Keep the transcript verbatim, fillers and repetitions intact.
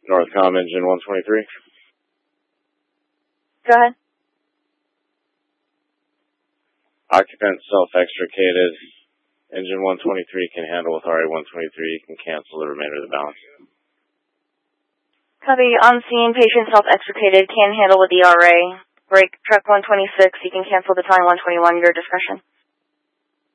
Northcom engine one twenty-three. Go ahead. Occupant self-extricated. Engine one twenty-three can handle with R A one twenty-three. You can cancel the remainder of the balance. Copy. On scene, patient self-extricated, can handle with the R A. Break truck one twenty-six. You can cancel the time one twenty-one, your discretion.